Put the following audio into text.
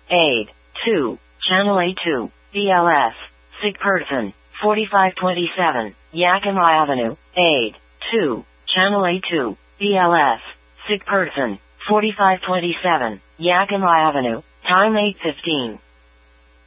Aid. 2. Channel A2. BLS. Sick person. 4527. Yakima Avenue. Aid. 2. Channel A2. BLS. Sick person. 4527. Yakima Avenue. Time 8:15.